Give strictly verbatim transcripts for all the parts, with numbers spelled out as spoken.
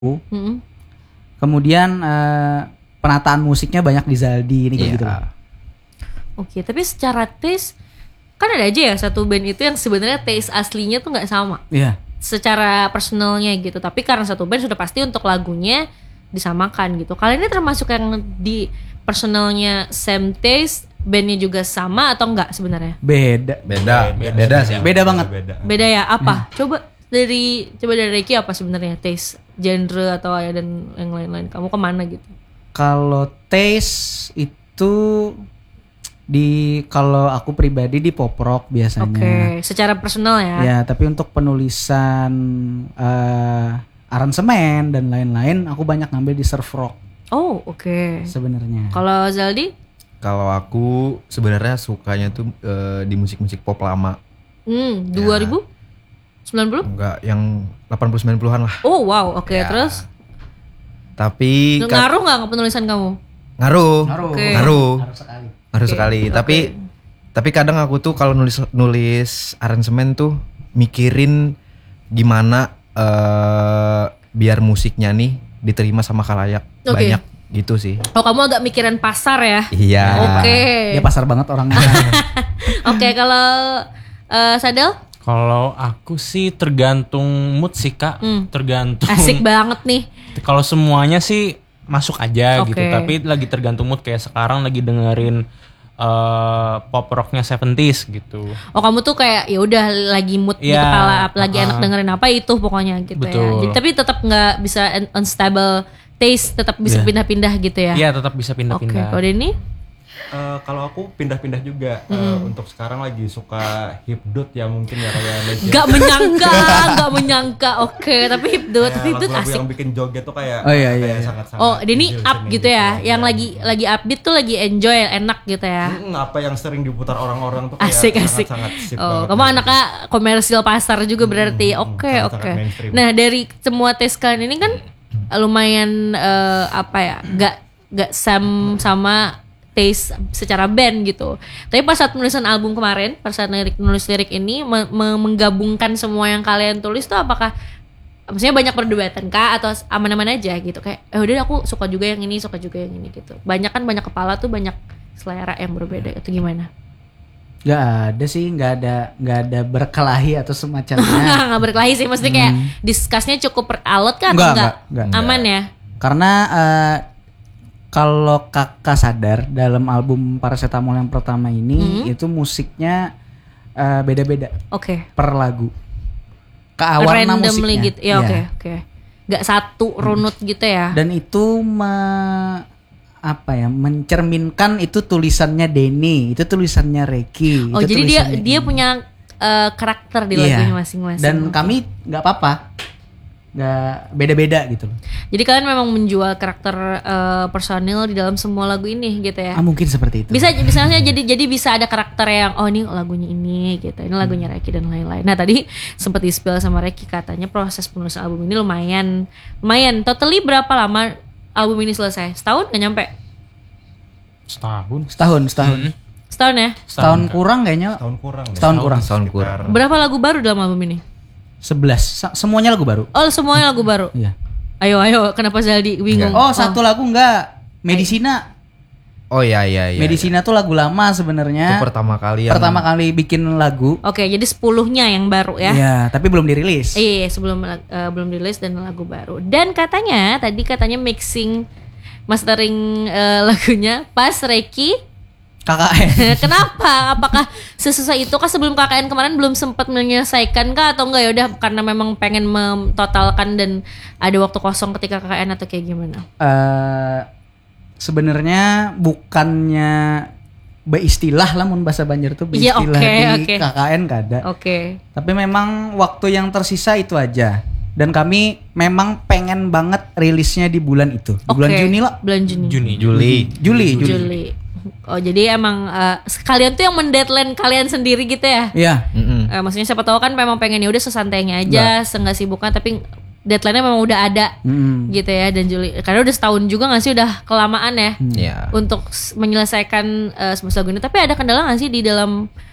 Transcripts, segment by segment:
Mm-hmm. Kemudian uh, penataan musiknya banyak di Zaldi ini kayak Iya. gitu. Oke, tapi secara taste kan ada aja ya satu band itu yang sebenarnya taste aslinya tuh nggak sama. Iya. Secara personalnya gitu. Tapi karena satu band sudah pasti untuk lagunya disamakan gitu. Kalian ini termasuk yang di personalnya same taste, bandnya juga sama atau enggak sebenarnya? Beda. Beda, beda, beda sih. Beda banget. Beda. Beda ya? Apa? Coba dari coba dari Ricky apa sebenarnya taste, genre atau ya dan yang lain-lain. Kamu kemana gitu? Kalau taste itu di kalau aku pribadi di pop rock biasanya. Oke, secara personal ya. Ya, tapi untuk penulisan uh, aransemen dan lain-lain aku banyak ngambil di surf rock Oh, oke. sebenarnya. Kalau Zaldi? Kalau aku sebenarnya sukanya tuh eh, di musik-musik pop lama. Hmm, dua ribu sembilan puluh? Enggak, yang delapan puluh sembilan puluhan lah. Oh, wow. Oke, Ya. terus Tapi ka- ngaruh nggak ke penulisan kamu? ngaruh. Ngaruh. Oke. Ngaruh. Ngaruh sekali. Ngaruh Oke, sekali. oke. Tapi tapi kadang aku tuh kalau nulis nulis aransemen tuh mikirin gimana eh biar musiknya nih diterima sama khalayak Oke. banyak gitu sih. Oh, kamu agak mikirin pasar ya? Iya. Oke. Dia pasar banget orangnya. Oke, kalau eh, Sadel? Kalau aku sih tergantung mood sih kak, Hmm. tergantung. Asik banget nih. Kalau semuanya sih masuk aja Oke. gitu, tapi lagi tergantung mood. Kayak sekarang lagi dengerin eh, pop rocknya tujuh puluhan gitu. Oh, kamu tuh kayak ya udah lagi mood di Iya, kepala, lagi uh-uh. enak dengerin apa itu pokoknya gitu ya. Betul. Jadi, tapi tetap nggak bisa un- unstable taste, tetap bisa Iya. pindah-pindah gitu ya. Iya tetap bisa Oke, pindah-pindah. kalau Denny? Eh, kalau aku pindah-pindah juga. Eh, untuk sekarang lagi suka hipdut ya mungkin ya kayak Legend. Gak menyangka, gak menyangka. Oke, tapi hipdut, Kayak tapi hipdut lagu-lagu asik. yang bikin joget tuh kayak Oh, iya, iya, kayak iya. sangat-sangat Oh, Denny easy up listening gitu ya. Yang Iya. lagi lagi upbeat tuh lagi enjoy, enak gitu ya. Mm, apa yang sering diputar orang-orang tuh kayak Asik asik. sangat-sangat sip Oh, banget kamu gitu. anaknya komersial pasar juga berarti. Hmm, Oke sangat-sangat oke. mainstream. Nah dari semua tes kalian ini kan lumayan eh, apa ya? Gak gak sam sama taste secara band gitu. Tapi pas saat penulisan album kemarin, pas saat lirik nulis lirik ini me- me- menggabungkan semua yang kalian tulis tuh apakah maksudnya banyak perdebatan kah atau aman-aman aja gitu kayak eh udah aku suka juga yang ini, suka juga yang ini gitu. Banyak kan banyak kepala tuh banyak selera yang berbeda itu gimana? Gak ada sih, gak ada gak ada berkelahi atau semacamnya. Nggak berkelahi sih, maksudnya kayak discussnya cukup per- alot kan? Nggak, Enggak, nggak, nggak. aman ya? Karena eh, kalau kakak sadar dalam album Paracetamol yang pertama ini itu musiknya eh, beda-beda Oke. per lagu. Keawarna Randomly musiknya. gitu. Ya oke oke. Nggak satu runut gitu ya? Dan itu me- apa ya mencerminkan itu tulisannya Denny, itu tulisannya Ricky. Oh itu jadi dia tulisannya dia ini. punya eh, karakter di Iya. lagunya masing-masing. Dan Oke. kami nggak apa-apa, nggak beda-beda gitu loh. Jadi kalian memang menjual karakter eh, personil di dalam semua lagu ini gitu ya? Ah, mungkin seperti itu. Bisa misalnya jadi jadi bisa ada karakter yang oh ini lagunya ini gitu, ini lagunya Reki dan lain-lain. Nah tadi sempat di-spill sama Reki katanya proses penulisan album ini lumayan lumayan. Totally berapa lama album ini selesai? Setahun nggak nyampe? Setahun. Setahun, setahun, Setahun ya? setahun kurang kayaknya. tahun kurang deh. Setahun kurang. Setahun Sekitar Berapa lagu baru dalam album ini? Sebelas, Sa- semuanya lagu baru. Oh semuanya lagu baru. Iya. Ayo ayo kenapa Zaldi bingung? Oh, satu lagu enggak. Medicina. Oh iya iya iya. Medicina tuh lagu lama Itu sebenarnya. pertama kali yang Pertama kali bikin lagu. Oke jadi sepuluhnya yang baru ya? Iya, tapi belum dirilis. Iya sebelum eh, belum rilis dan lagu baru. Dan katanya tadi katanya mixing mastering eh, lagunya pas Reki. K K N. Kenapa? Apakah sesusah itu kah sebelum K K N kemarin belum sempat menyelesaikan kah atau enggak ya udah karena memang pengen memtotalkan dan ada waktu kosong ketika K K N atau kayak gimana? Eh, sebenarnya bukannya beristilah lah mun bahasa Banjar tuh Iya, beristilah oke, di oke. K K N kada. Oke. Tapi memang waktu yang tersisa itu aja. Dan kami memang pengen banget rilisnya di bulan itu. Di bulan Oke. Juni lah. Bulan Juni. Juni. Juli. Juli, Juli. Juli. Oh jadi emang eh, kalian tuh yang mendeadline kalian sendiri gitu ya? Iya. Mm-mm. Eh, maksudnya siapa tahu kan memang pengen ya udah sesantainya aja, seenggak sibuknya tapi deadline-nya memang udah ada Mm-mm. gitu ya dan Juli karena udah setahun juga nggak sih udah kelamaan ya Iya. untuk s- menyelesaikan uh, semesta lagu ini. Tapi ada kendala nggak sih di dalam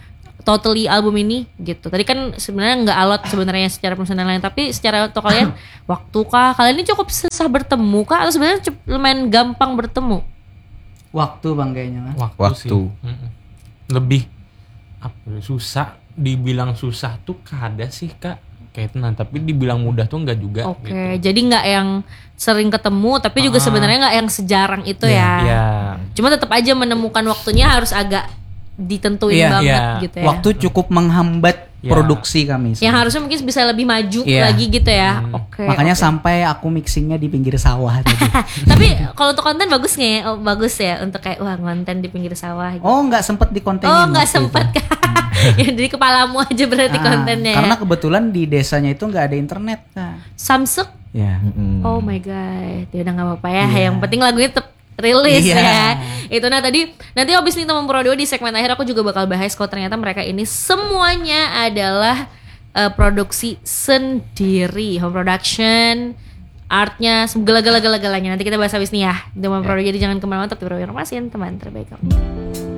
totally album ini gitu. Tadi kan sebenarnya nggak alot sebenarnya secara penulisan dan lain, tapi secara untuk kalian waktu kah? Kalian ini cukup susah bertemu kah atau sebenarnya cukup lumayan gampang bertemu? Waktu bang kayaknya kan. Waktu, Waktu. sih. Mm-mm. Lebih apa ya, susah, dibilang susah tuh kada sih kak kayak itu, nah tapi dibilang mudah tuh enggak juga. Oke, gitu. jadi nggak yang sering ketemu, tapi juga Ah. sebenarnya nggak yang sejarang itu Iya. ya. Cuma tetap aja menemukan waktunya harus agak ditentuin Iya. banget Iya. gitu ya. Waktu cukup menghambat Ya. produksi kami. Yang harusnya mungkin bisa lebih maju Iya. lagi gitu ya. Oke. Makanya oke. sampai aku mixingnya di pinggir sawah tadi. Tapi kalau untuk konten bagus nggak ya? Oh, bagus ya untuk kayak wah konten di pinggir sawah. Gitu. Oh nggak sempet dikontenin. Oh nggak waktu sempet itu. kan? Ya dari kepalamu aja berarti Ah, kontennya. Karena ya. kebetulan di desanya itu nggak ada internet kak. Samsung. Ya. Mm-mm. Oh my god, ya udah nggak apa-apa ya. Iya. Yang penting lagunya tetap rilis Iya. ya. Itu nah tadi nanti abis nih teman Pro Duo di segmen akhir aku juga bakal bahas kalau ternyata mereka ini semuanya adalah uh, produksi sendiri, home production, artnya, segala-gala-galanya. Nanti kita bahas abis nih ya. Teman Pro Duo, jadi jangan kemana-mana, tapi informasi teman terbaik kamu.